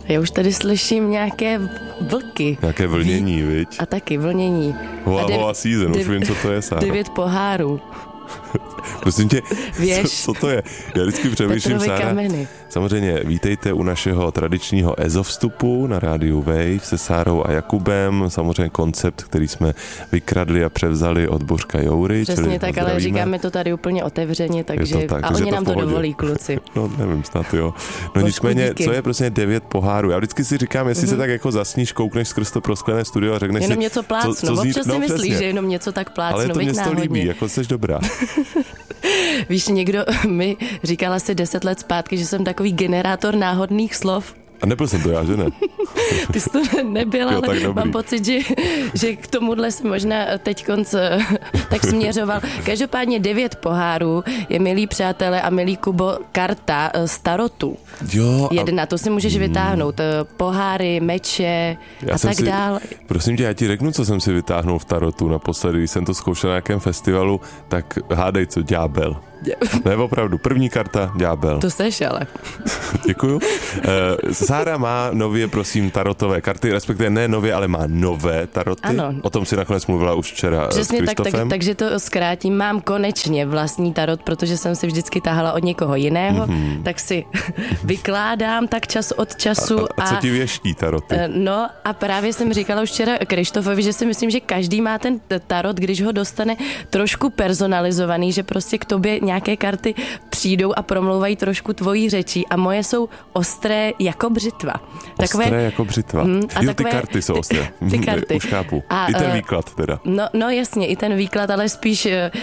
Já už tady slyším nějaké vlky. Nějaké vlnění, viď? A taky vlnění. Hoa season, už vím, co to je, Sáro. 9 pohárů. Prosím tě, co to je? Já vždycky přemýšlím, Sára. Kameny. Samozřejmě vítejte u našeho tradičního EZO-vstupu na rádiu Wave se Sárou a Jakubem. Samozřejmě koncept, který jsme vykradli a převzali od Božka Joury. Přesně tak, ale říkáme to tady úplně otevřeně, takže tak, a oni nám to dovolí, kluci. No nevím, snad jo. No nicméně, co je prostě 9 pohárů? Já vždycky si říkám, jestli se tak jako zasníš, koukneš skrz to prosklené studio a řekneš jenom si... něco plácnu, občas si myslíš, že jenom něco tak plácnu, ale to mě to líbí, jako jsi dobrá. Víš, někdo mi říkal asi 10 let zpátky, že jsem takový generátor náhodných slov. A nebyl jsem to já, že ne? Ty jsi to nebyl, ale mám pocit, že k tomuhle si možná teďkonc tak směřoval. Každopádně 9 pohárů je, milí přátelé a milí Kubo, karta z tarotu. Jo. Jedna, to si můžeš vytáhnout. Poháry, meče a tak dál. Prosím tě, já ti řeknu, co jsem si vytáhnul v tarotu naposledy, když jsem to zkoušel na nějakém festivalu, tak hádej co, ďábel. Ne, opravdu, první karta, ďábel. To seš, ale. Děkuju. Sára má nově, prosím, tarotové karty, respektive ne nově, ale má nové taroty. Ano. O tom si nakonec mluvila už včera přesně s Kristofem. takže to zkrátím. Mám konečně vlastní tarot, protože jsem si vždycky tahala od někoho jiného, tak si vykládám tak čas od času. A co ti věští taroty? No a právě jsem říkala už včera Krištofovi, že si myslím, že každý má ten tarot, když ho dostane trošku personalizovaný, že prostě k tobě nějaké karty přijdou a promlouvají trošku tvojí řečí a moje jsou ostré jako břitva. Ostré jako břitva. Jo, ty karty jsou ostré. Ty karty. Už chápu. I ten výklad teda. No jasně, i ten výklad, ale spíš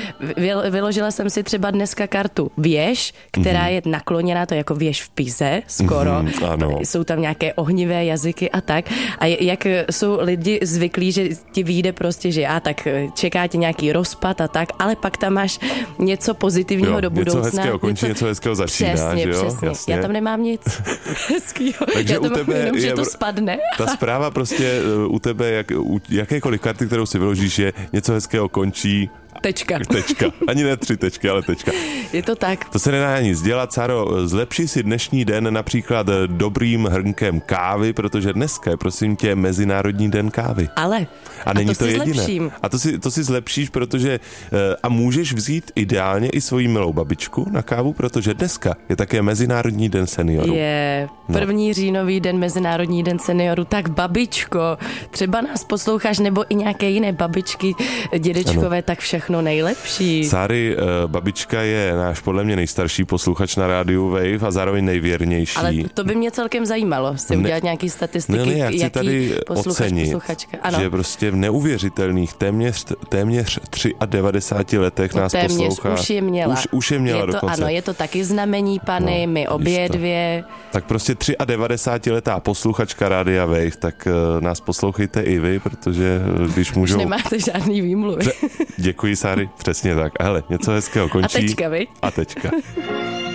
vyložila jsem si třeba dneska kartu věž, která je nakloněná, to je jako věž v Pize, skoro. Ano. Jsou tam nějaké ohnivé jazyky a tak. A jak jsou lidi zvyklí, že ti vyjde prostě, že tak čeká tě nějaký rozpad a tak, ale pak tam máš něco pozitivního do budoucna. Něco hezkého končí, něco hezkého začíná. Přesně, že jo? přesně. Jasně. Já tam nemám nic hezkého. Takže já tam u tebe jenom, že je to spadne. Ta zpráva prostě u tebe, u jakékoliv karty, kterou si vyložíš, je něco hezkého končí. Tečka. Ani ne 3 tečky, ale tečka. Je to tak. To se nedá nic dělat, Sáro. Zlepši si dnešní den například dobrým hrnkem kávy, protože dneska je, prosím tě, Mezinárodní den kávy. Ale. A není to jediné. Zlepším. A to si zlepšíš, protože a můžeš vzít ideálně i svoji milou babičku na kávu, protože dneska je také Mezinárodní den seniorů. Je 1. říjnový den, Mezinárodní den seniorů. Tak babičko, třeba nás posloucháš, nebo i nějaké jiné babičky, dědečkové, tak všechno nejlepší. Sáry, babička je náš podle mě nejstarší posluchač na rádiu Wave a zároveň nejvěrnější. Ale to by mě celkem zajímalo, si udělat nějaký statistiky, já chci tady posluchačka. Ano. Že prostě v neuvěřitelných téměř 93 letech nás poslouchá. Už je měla. Už je měla dokonce. Ano, je to taky znamení, Pany, my obě dvě. Tak prostě 93letá posluchačka rádia Wave, tak nás poslouchejte i vy, protože když můžou... Už nemáte žádný výmluvy. Děkuji, Sáry, přesně tak. Hele, něco hezkého končí. A tečka, viď? A tečka.